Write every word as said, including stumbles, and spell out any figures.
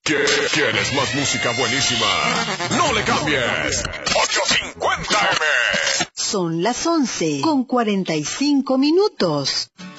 ¿Qué- ¿Quieres más música buenísima? No le cambies. ochocientos cincuenta eme. Son las once con cuarenta y cinco minutos.